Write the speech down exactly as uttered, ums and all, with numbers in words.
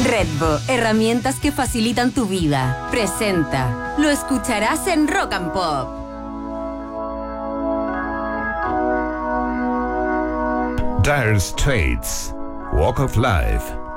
Redbo, herramientas que facilitan tu vida. Presenta. Lo escucharás en Rock and Pop. Dire Straits, Walk of Life.